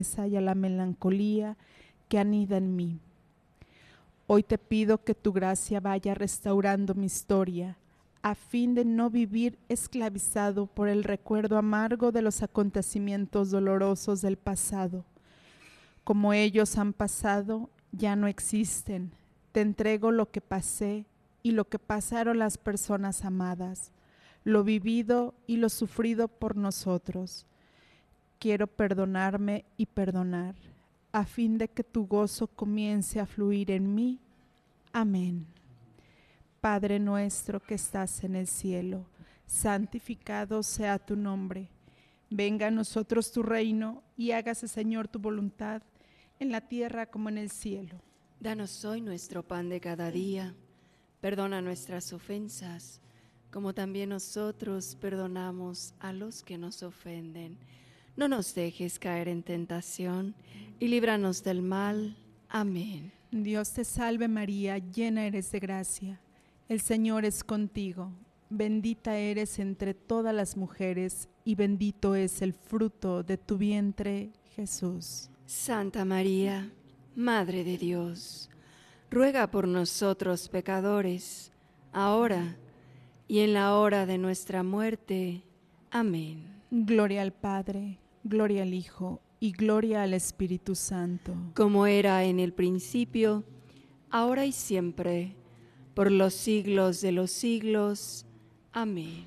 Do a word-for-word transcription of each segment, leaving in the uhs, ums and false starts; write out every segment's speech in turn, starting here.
y a la melancolía que anida en mí. Hoy te pido que tu gracia vaya restaurando mi historia, a fin de no vivir esclavizado por el recuerdo amargo de los acontecimientos dolorosos del pasado. Como ellos han pasado, ya no existen. Te entrego lo que pasé y lo que pasaron las personas amadas, lo vivido y lo sufrido por nosotros. Quiero perdonarme y perdonar, a fin de que tu gozo comience a fluir en mí. Amén. Padre nuestro que estás en el cielo, santificado sea tu nombre. Venga a nosotros tu reino y hágase, Señor, tu voluntad, en la tierra como en el cielo. Danos hoy nuestro pan de cada día. Perdona nuestras ofensas, como también nosotros perdonamos a los que nos ofenden. No nos dejes caer en tentación y líbranos del mal. Amén. Dios te salve María, llena eres de gracia. El Señor es contigo. Bendita eres entre todas las mujeres y bendito es el fruto de tu vientre, Jesús. Santa María, Madre de Dios, ruega por nosotros pecadores, ahora y en la hora de nuestra muerte. Amén. Gloria al Padre, gloria al Hijo y gloria al Espíritu Santo. Como era en el principio, ahora y siempre, por los siglos de los siglos. Amén.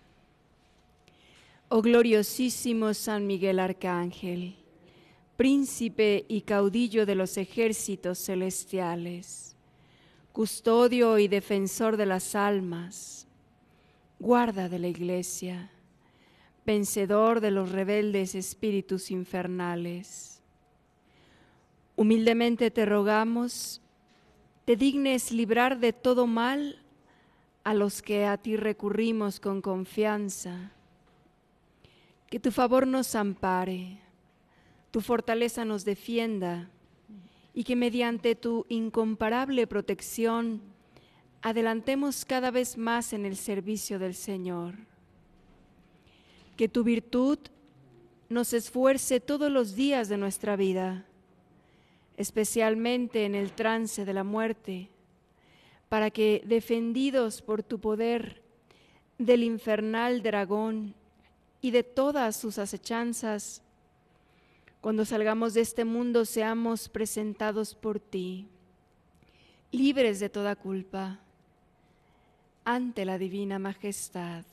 Oh gloriosísimo San Miguel Arcángel, príncipe y caudillo de los ejércitos celestiales, custodio y defensor de las almas, guarda de la Iglesia, vencedor de los rebeldes espíritus infernales. Humildemente te rogamos, te dignes librar de todo mal a los que a ti recurrimos con confianza. Que tu favor nos ampare, tu fortaleza nos defienda y que mediante tu incomparable protección adelantemos cada vez más en el servicio del Señor. Que tu virtud nos esfuerce todos los días de nuestra vida, especialmente en el trance de la muerte, para que, defendidos por tu poder del infernal dragón y de todas sus acechanzas, cuando salgamos de este mundo seamos presentados por ti, libres de toda culpa, ante la divina majestad.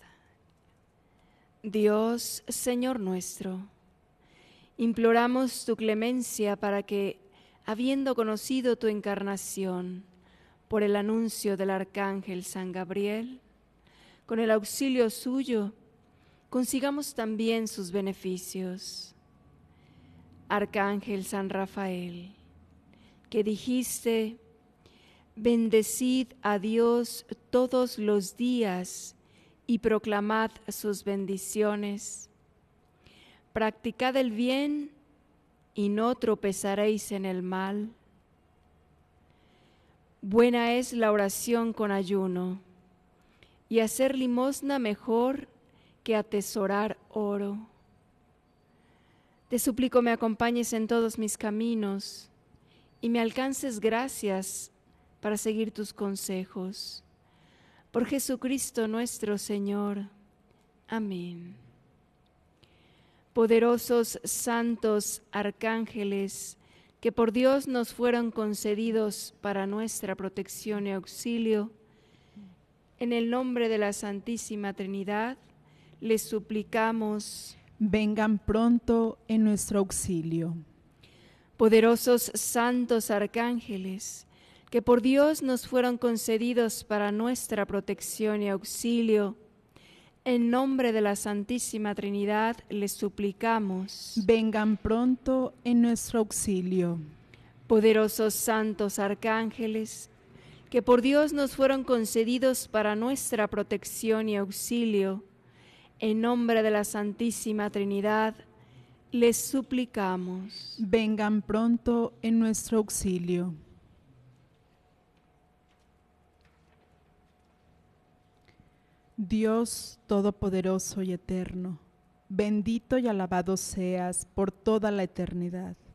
Dios, Señor nuestro, imploramos tu clemencia para que, habiendo conocido tu encarnación por el anuncio del arcángel San Gabriel, con el auxilio suyo, consigamos también sus beneficios. Arcángel San Rafael, que dijiste: bendecid a Dios todos los días y proclamad sus bendiciones. Practicad el bien y no tropezaréis en el mal. Buena es la oración con ayuno, y hacer limosna mejor que atesorar oro. Te suplico me acompañes en todos mis caminos y me alcances gracias para seguir tus consejos. Por Jesucristo nuestro Señor. Amén. Poderosos santos arcángeles, que por Dios nos fueron concedidos para nuestra protección y auxilio, en el nombre de la Santísima Trinidad, les suplicamos: vengan pronto en nuestro auxilio. Poderosos santos arcángeles, que por Dios nos fueron concedidos para nuestra protección y auxilio, en nombre de la Santísima Trinidad les suplicamos: vengan pronto en nuestro auxilio. Poderosos santos arcángeles, que por Dios nos fueron concedidos para nuestra protección y auxilio, en nombre de la Santísima Trinidad les suplicamos: vengan pronto en nuestro auxilio. Dios Todopoderoso y Eterno, bendito y alabado seas por toda la eternidad.